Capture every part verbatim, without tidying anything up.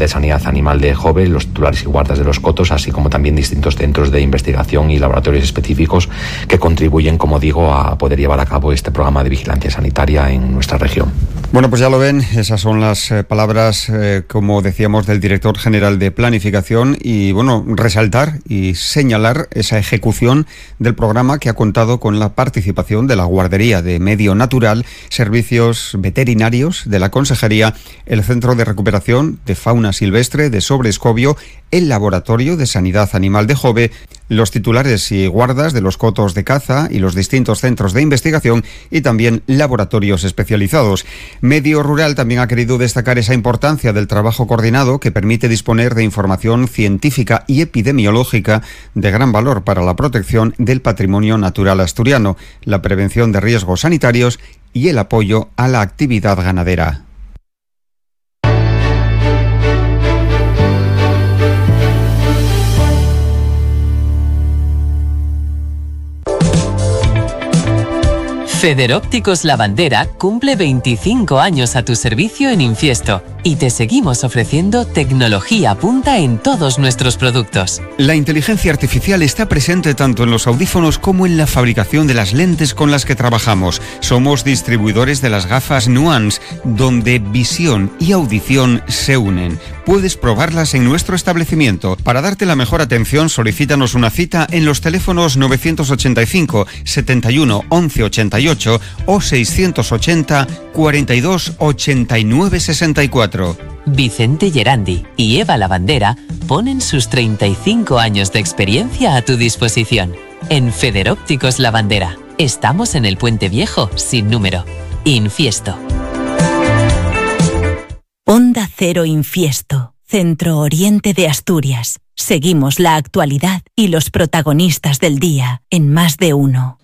de Sanidad Animal de Jove, los titulares y guardas de los cotos, así como también distintos centros de investigación y laboratorios específicos que contribuyen, como digo, a poder llevar a cabo este programa de vigilancia sanitaria en nuestra región. Bueno, pues ya lo ven, esas son las eh, palabras, eh, como decíamos, del director general de Planificación y, bueno, resaltar y señalar esa ejecución del programa que ha contado con la participación de la Guardería de Medio Natural, servicios veterinarios de la Consejería, el Centro de Recuperación de Fauna Silvestre de Sobrescobio, el Laboratorio de Sanidad Animal de Jove, los titulares y guardas de los cotos de caza y los distintos centros de investigación y también laboratorios especializados. Medio Rural también ha querido destacar esa importancia del trabajo coordinado que permite disponer de información científica y epidemiológica de gran valor para la protección del patrimonio natural asturiano, la prevención de riesgos sanitarios y el apoyo a la actividad ganadera. Federópticos La Bandera cumple veinticinco años a tu servicio en Infiesto y te seguimos ofreciendo tecnología punta en todos nuestros productos. La inteligencia artificial está presente tanto en los audífonos como en la fabricación de las lentes con las que trabajamos. Somos distribuidores de las gafas Nuance, donde visión y audición se unen. Puedes probarlas en nuestro establecimiento. Para darte la mejor atención, solicítanos una cita en los teléfonos novecientos ochenta y cinco, setenta y uno, once ochenta y ocho o seiscientos ochenta, cuarenta y dos, ochenta y nueve sesenta y cuatro. Vicente Gerandi y Eva La Bandera ponen sus treinta y cinco años de experiencia a tu disposición. En Federópticos La Bandera. Estamos en el Puente Viejo, sin número. Infiesto. Onda Cero Infiesto, Centro Oriente de Asturias. Seguimos la actualidad y los protagonistas del día en Más de Uno.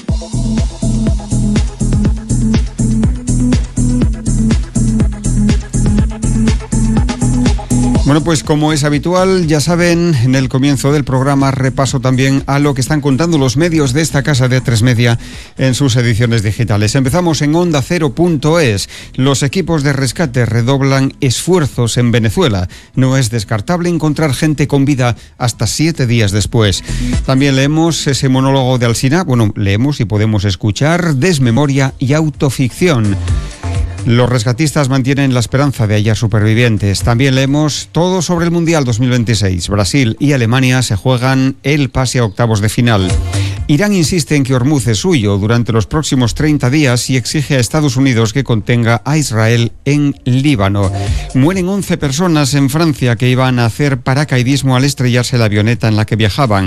Bueno, pues como es habitual, ya saben, en el comienzo del programa repaso también a lo que están contando los medios de esta casa de A tres Media en sus ediciones digitales. Empezamos en onda cero punto es. Los equipos de rescate redoblan esfuerzos en Venezuela. No es descartable encontrar gente con vida hasta siete días después. También leemos ese monólogo de Alsina. Bueno, leemos y podemos escuchar Desmemoria y autoficción. Los rescatistas mantienen la esperanza de hallar supervivientes. También leemos todo sobre el Mundial dos mil veintiséis. Brasil y Alemania se juegan el pase a octavos de final. Irán insiste en que Hormuz es suyo durante los próximos treinta días y exige a Estados Unidos que contenga a Israel en Líbano. Mueren once personas en Francia que iban a hacer paracaidismo al estrellarse la avioneta en la que viajaban.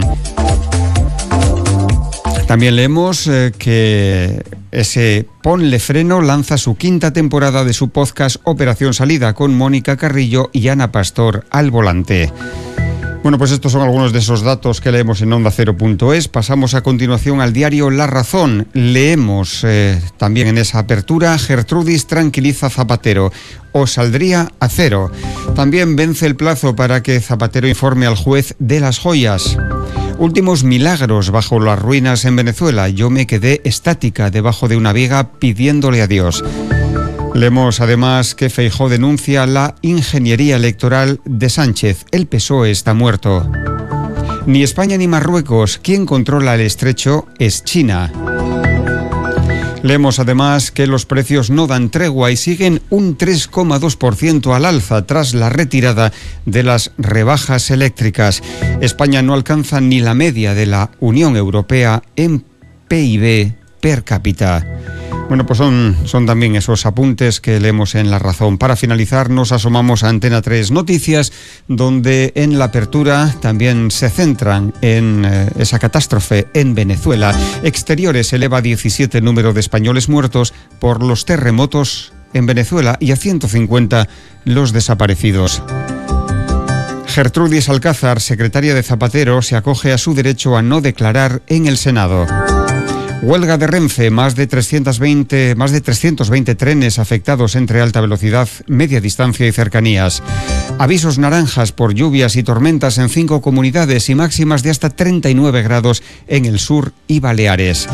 También leemos eh, que ese Ponle Freno lanza su quinta temporada de su podcast Operación Salida con Mónica Carrillo y Ana Pastor al volante. Bueno, pues estos son algunos de esos datos que leemos en onda cero punto es. Pasamos a continuación al diario La Razón. Leemos eh, también en esa apertura: Gertrudis tranquiliza a Zapatero. O saldría a cero. También vence el plazo para que Zapatero informe al juez de las joyas. Últimos milagros bajo las ruinas en Venezuela. Yo me quedé estática debajo de una viga pidiéndole a Dios. Leemos además que Feijóo denuncia la ingeniería electoral de Sánchez. El P S O E está muerto. Ni España ni Marruecos. Quien controla el estrecho es China. Leemos además que los precios no dan tregua y siguen un tres coma dos por ciento al alza tras la retirada de las rebajas eléctricas. España no alcanza ni la media de la Unión Europea en P I B per cápita. Bueno, pues son, son también esos apuntes que leemos en La Razón. Para finalizar, nos asomamos a Antena tres Noticias, donde en la apertura también se centran en eh, esa catástrofe en Venezuela. Exteriores eleva a diecisiete el número de españoles muertos por los terremotos en Venezuela y a ciento cincuenta los desaparecidos. Gertrudis Alcázar, secretaria de Zapatero, se acoge a su derecho a no declarar en el Senado. Huelga de Renfe, más de trescientos veinte, más de trescientos veinte trenes afectados entre alta velocidad, media distancia y cercanías. Avisos naranjas por lluvias y tormentas en cinco comunidades y máximas de hasta treinta y nueve grados en el sur y Baleares.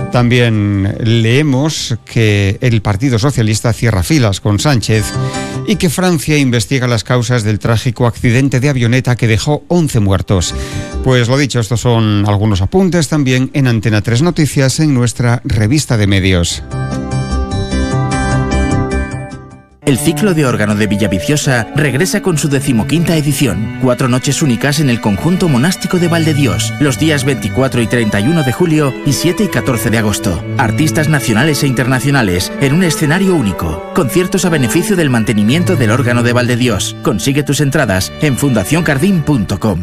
También leemos que el Partido Socialista cierra filas con Sánchez y que Francia investiga las causas del trágico accidente de avioneta que dejó once muertos. Pues lo dicho, estos son algunos apuntes también en Antena tres Noticias, en nuestra revista de medios. El ciclo de órgano de Villaviciosa regresa con su decimoquinta edición. Cuatro noches únicas en el conjunto monástico de Valdedios, los días veinticuatro y treinta y uno de julio y siete y catorce de agosto. Artistas nacionales e internacionales en un escenario único. Conciertos a beneficio del mantenimiento del órgano de Valdedios. Consigue tus entradas en fundación cardín punto com.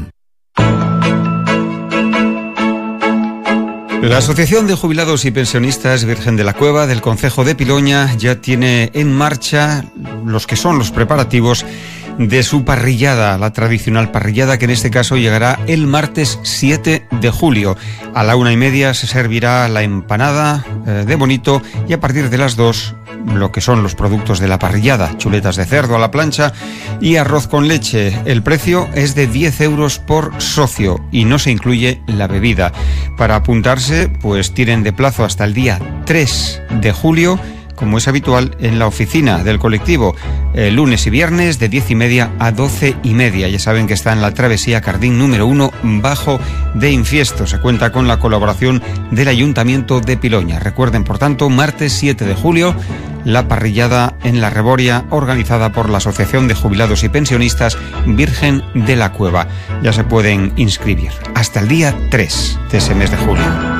La Asociación de Jubilados y Pensionistas Virgen de la Cueva del Concejo de Piloña ya tiene en marcha los que son los preparativos de su parrillada, la tradicional parrillada, que en este caso llegará el martes siete de julio. A la una y media se servirá la empanada eh, de bonito y a partir de las dos lo que son los productos de la parrillada, chuletas de cerdo a la plancha y arroz con leche. El precio es de diez euros por socio y no se incluye la bebida. Para apuntarse, pues tienen de plazo hasta el día tres de julio, como es habitual en la oficina del colectivo, eh, lunes y viernes de diez y media a doce y media. Ya saben que está en la travesía Cardín número uno, bajo de Infiesto. Se cuenta con la colaboración del Ayuntamiento de Piloña. Recuerden, por tanto, martes siete de julio, la parrillada en La Reboria, organizada por la Asociación de Jubilados y Pensionistas Virgen de la Cueva. Ya se pueden inscribir hasta el día tres de ese mes de julio.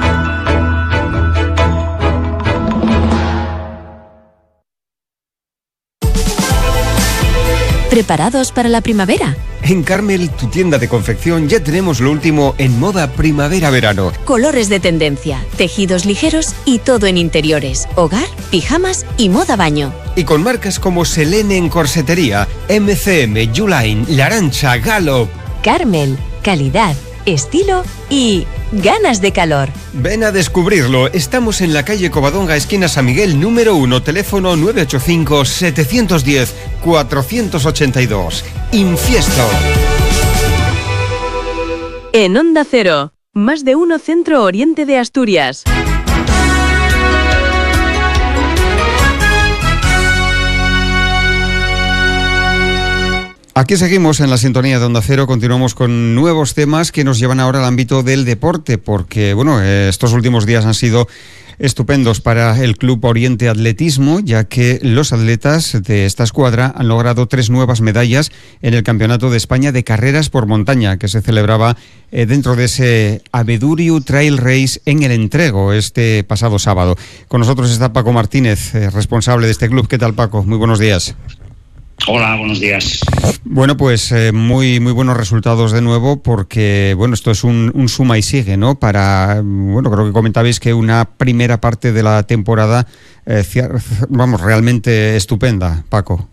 ¿Preparados para la primavera? En Carmel, tu tienda de confección, ya tenemos lo último en moda primavera-verano. Colores de tendencia, tejidos ligeros y todo en interiores, hogar, pijamas y moda baño. Y con marcas como Selene en corsetería, M C M, Uline, La Arancha, Gallop. Carmel, calidad, estilo y ganas de calor. Ven a descubrirlo. Estamos en la calle Covadonga, esquina San Miguel, número uno, teléfono nueve ocho cinco, siete uno cero, cuatro ocho dos. Infiesto. En Onda Cero, más de uno Centro Oriente de Asturias. Aquí seguimos en la sintonía de Onda Cero, continuamos con nuevos temas que nos llevan ahora al ámbito del deporte, porque bueno, estos últimos días han sido estupendos para el Club Oriente Atletismo, ya que los atletas de esta escuadra han logrado tres nuevas medallas en el Campeonato de España de Carreras por Montaña, que se celebraba eh, dentro de ese Abeduriu Trail Race en el Entrego este pasado sábado. Con nosotros está Paco Martínez, eh, responsable de este club. ¿Qué tal, Paco? Muy buenos días. Hola, buenos días. Bueno, pues eh, muy muy buenos resultados de nuevo, porque bueno, esto es un, un suma y sigue, ¿no? Para, bueno, creo que comentabais que una primera parte de la temporada, eh, vamos, realmente estupenda, Paco.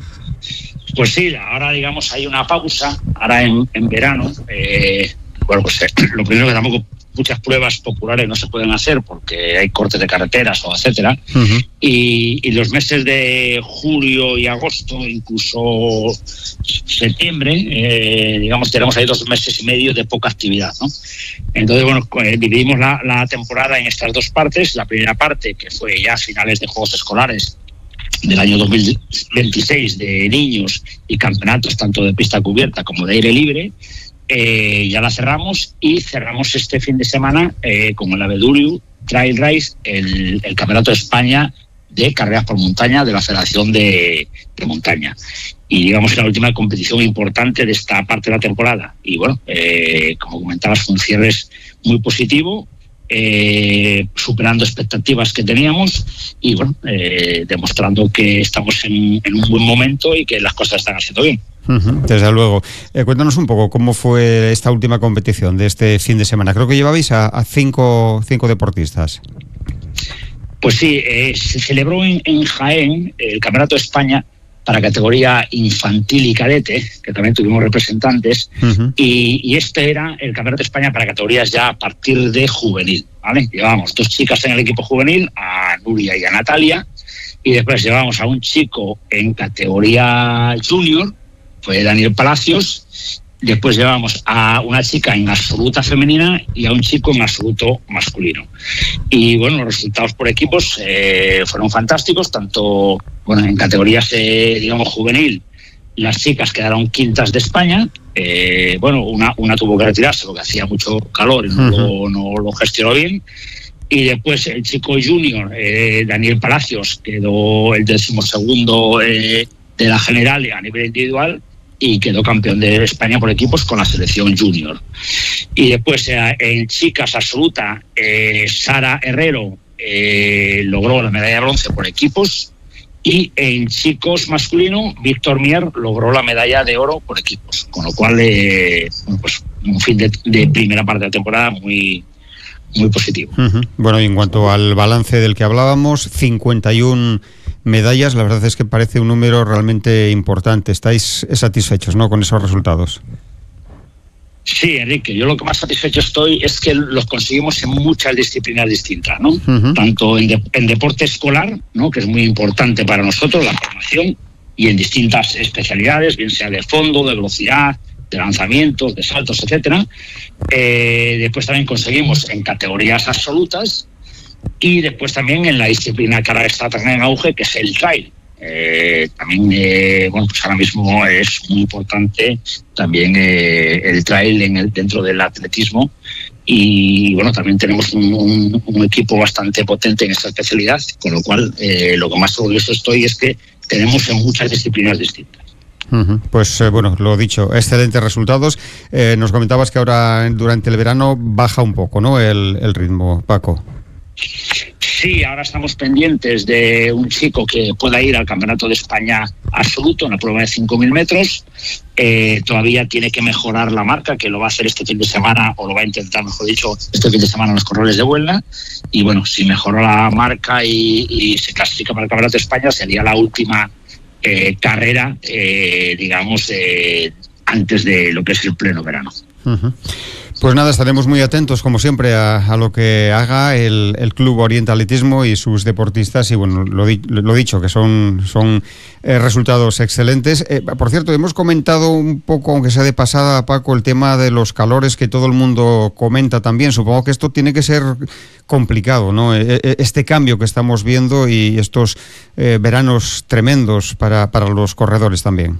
Pues sí, ahora digamos hay una pausa, ahora en, en verano, eh, bueno, pues eh, lo primero que tampoco muchas pruebas populares no se pueden hacer porque hay cortes de carreteras o etcétera. Uh-huh. Y, y los meses de julio y agosto, incluso septiembre, eh, digamos, tenemos ahí dos meses y medio de poca actividad, ¿no? Entonces, bueno, eh, dividimos la, la temporada en estas dos partes. La primera parte, que fue ya a finales de Juegos Escolares del año dos mil veintiséis, de niños y campeonatos tanto de pista cubierta como de aire libre. Eh, ya la cerramos y cerramos este fin de semana eh, con el Abeduriu Trail Race, el, el Campeonato de España de Carreras por Montaña de la Federación de, de Montaña. Y digamos que la última competición importante de esta parte de la temporada. Y bueno, eh, como comentabas, fue un cierre muy positivo, eh, superando expectativas que teníamos y bueno, eh, demostrando que estamos en, en un buen momento y que las cosas están haciendo bien. Uh-huh, desde luego. Eh, cuéntanos un poco cómo fue esta última competición de este fin de semana. Creo que llevabais a, a cinco, cinco deportistas. Pues sí, eh, se celebró en, en Jaén el Campeonato de España para categoría infantil y cadete, que también tuvimos representantes, uh-huh. y, y este era el Campeonato de España para categorías ya a partir de juvenil, ¿vale? Llevábamos dos chicas en el equipo juvenil, a Nuria y a Natalia, y después llevábamos a un chico en categoría junior, fue Daniel Palacios, Después llevamos a una chica en absoluta femenina y a un chico en absoluto masculino. Y bueno, los resultados por equipos eh, fueron fantásticos, tanto bueno en categorías, eh, digamos, juvenil. Las chicas quedaron quintas de España. Eh, bueno, una, una tuvo que retirarse porque hacía mucho calor y no, uh-huh. lo, no lo gestionó bien. Y después el chico junior, eh, Daniel Palacios, quedó el decimosegundo eh, de la general a nivel individual y quedó campeón de España por equipos con la selección junior. Y después eh, en chicas absoluta, eh, Sara Herrero eh, logró la medalla de bronce por equipos. Y en chicos masculino, Víctor Mier logró la medalla de oro por equipos, con lo cual eh, pues un fin de, de primera parte de la temporada muy, muy positivo. Uh-huh. Bueno, y en cuanto al balance del que hablábamos, cincuenta y una medallas, la verdad es que parece un número realmente importante. ¿Estáis satisfechos, no, con esos resultados? Sí, Enrique, yo lo que más satisfecho estoy es que los conseguimos en muchas disciplinas distintas, ¿no? Uh-huh. Tanto en, de, en deporte escolar, ¿no?, que es muy importante para nosotros, la formación, y en distintas especialidades, bien sea de fondo, de velocidad, de lanzamientos, de saltos, etcétera. Eh, después también conseguimos en categorías absolutas y después también en la disciplina que ahora está tan en auge, que es el trail. Eh, también, eh, bueno, pues ahora mismo es muy importante también eh, el trail en el, dentro del atletismo y, bueno, también tenemos un, un, un equipo bastante potente en esta especialidad, con lo cual eh, lo que más orgulloso estoy es que tenemos en muchas disciplinas distintas. Uh-huh. Pues eh, bueno, lo dicho, excelentes resultados. Eh, nos comentabas que ahora durante el verano baja un poco, ¿no?, el, el ritmo, Paco. Sí, ahora estamos pendientes de un chico que pueda ir al Campeonato de España absoluto en la prueba de cinco mil metros. Eh, todavía tiene que mejorar la marca, que lo va a hacer este fin de semana, o lo va a intentar, mejor dicho, este fin de semana en los Corrales de Huelva. Y bueno, si mejora la marca y, y se clasifica para el Campeonato de España, sería la última eh, carrera, eh, digamos, eh, antes de lo que es el pleno verano. Uh-huh. Pues nada, estaremos muy atentos, como siempre, a, a lo que haga el, el Club Oriente Atletismo y sus deportistas. Y bueno, lo, di, lo dicho, que son, son eh, resultados excelentes. Eh, por cierto, hemos comentado un poco, aunque sea de pasada, Paco, el tema de los calores que todo el mundo comenta también. Supongo que esto tiene que ser complicado, ¿no? Este cambio que estamos viendo y estos eh, veranos tremendos para, para los corredores también.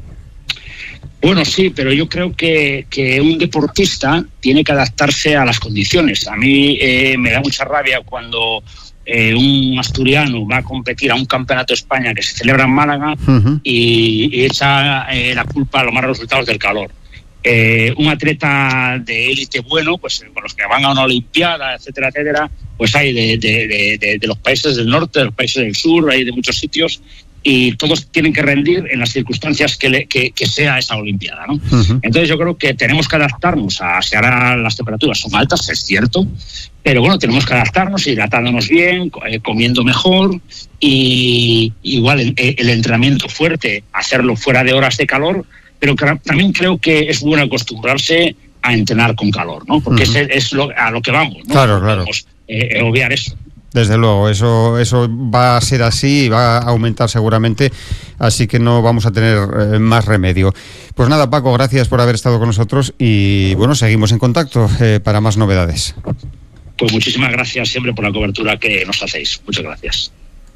Bueno, sí, pero yo creo que, que un deportista tiene que adaptarse a las condiciones. A mí eh, me da mucha rabia cuando eh, un asturiano va a competir a un campeonato de España que se celebra en Málaga uh-huh. y, y echa eh, la culpa a los malos resultados del calor. Eh, un atleta de élite bueno, pues con los que van a una olimpiada, etcétera, etcétera, pues hay de, de, de, de, de los países del norte, de los países del sur, hay de muchos sitios, y todos tienen que rendir en las circunstancias que, le, que, que sea esa olimpiada, ¿no? Uh-huh. Entonces yo creo que tenemos que adaptarnos a, si ahora las temperaturas son altas, es cierto, pero bueno, tenemos que adaptarnos, hidratándonos bien, eh, comiendo mejor, y igual el, el entrenamiento fuerte, hacerlo fuera de horas de calor, pero que, también creo que es bueno acostumbrarse a entrenar con calor, ¿no? Porque uh-huh. es, es lo, a lo que vamos, ¿no? Claro, claro. Podemos eh, obviar eso. Desde luego, eso eso va a ser así y va a aumentar seguramente, así que no vamos a tener eh, más remedio. Pues nada, Paco, gracias por haber estado con nosotros y bueno, seguimos en contacto eh, para más novedades. Pues muchísimas gracias siempre por la cobertura que nos hacéis. Muchas gracias.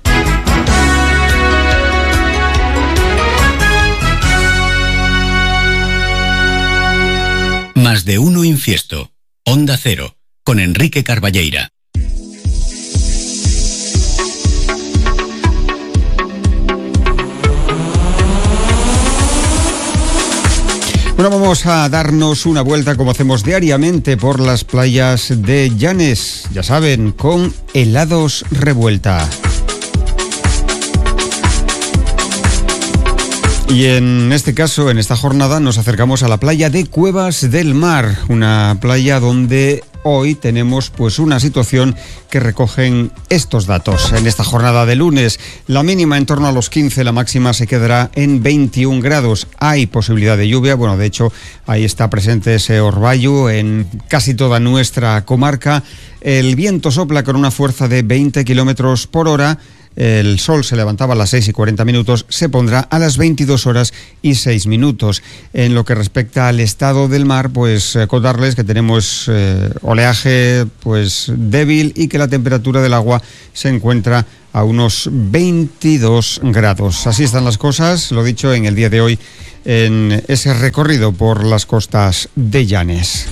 Más de uno Infiesto, Onda Cero, con Enrique Carballeira. Bueno, vamos a darnos una vuelta como hacemos diariamente por las playas de Llanes, ya saben, con Helados Revuelta. Y en este caso, en esta jornada, nos acercamos a la playa de Cuevas del Mar, una playa donde hoy tenemos pues una situación que recogen estos datos. En esta jornada de lunes, la mínima en torno a los quince, la máxima se quedará en veintiún grados. Hay posibilidad de lluvia, bueno, de hecho, ahí está presente ese orvallo en casi toda nuestra comarca. El viento sopla con una fuerza de veinte kilómetros por hora. el sol se levantaba a las seis y cuarenta minutos, se pondrá a las veintidós horas y seis minutos. En lo que respecta al estado del mar, pues eh, contarles que tenemos eh, oleaje pues débil y que la temperatura del agua se encuentra a unos veintidós grados. Así están las cosas, lo dicho, en el día de hoy en ese recorrido por las costas de Llanes.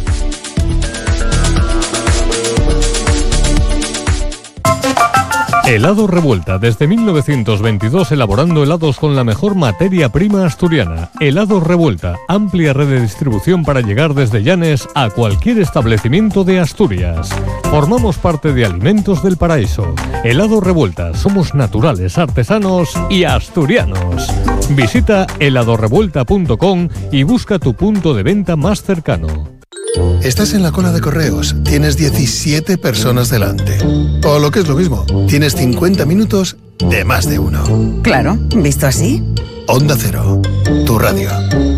Helado Revuelta, desde mil novecientos veintidós elaborando helados con la mejor materia prima asturiana. Helado Revuelta, amplia red de distribución para llegar desde Llanes a cualquier establecimiento de Asturias. Formamos parte de Alimentos del Paraíso. Helado Revuelta, somos naturales, artesanos y asturianos. Visita helado revuelta punto com y busca tu punto de venta más cercano. Estás en la cola de correos, tienes diecisiete personas delante. O lo que es lo mismo, tienes cincuenta minutos de más de uno. Claro, ¿visto así? Onda Cero, tu radio.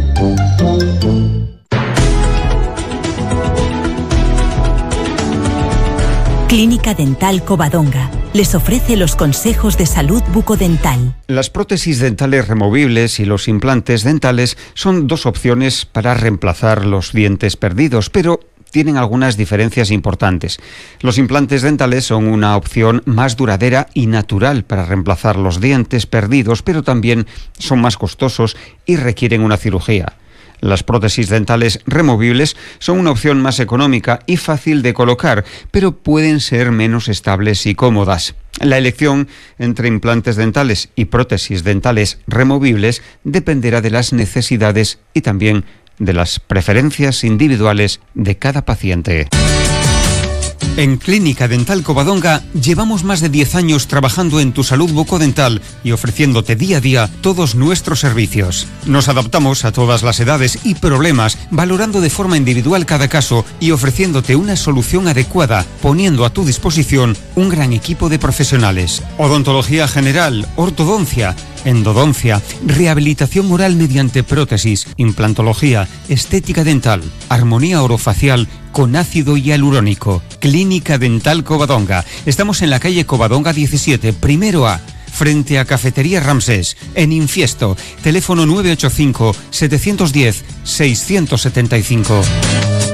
Clínica Dental Covadonga les ofrece los consejos de salud bucodental. Las prótesis dentales removibles y los implantes dentales son dos opciones para reemplazar los dientes perdidos, pero tienen algunas diferencias importantes. Los implantes dentales son una opción más duradera y natural para reemplazar los dientes perdidos, pero también son más costosos y requieren una cirugía. Las prótesis dentales removibles son una opción más económica y fácil de colocar, pero pueden ser menos estables y cómodas. La elección entre implantes dentales y prótesis dentales removibles dependerá de las necesidades y también de las preferencias individuales de cada paciente. En Clínica Dental Covadonga llevamos más de diez años trabajando en tu salud bucodental y ofreciéndote día a día todos nuestros servicios. Nos adaptamos a todas las edades y problemas, valorando de forma individual cada caso y ofreciéndote una solución adecuada, poniendo a tu disposición un gran equipo de profesionales. Odontología general, ortodoncia, endodoncia, rehabilitación oral mediante prótesis, implantología, estética dental, armonía orofacial con ácido hialurónico. Clínica Dental Covadonga. Estamos en la calle Covadonga diecisiete, primero A, frente a Cafetería Ramsés, en Infiesto. Teléfono nueve ocho cinco, siete uno cero, seis siete cinco.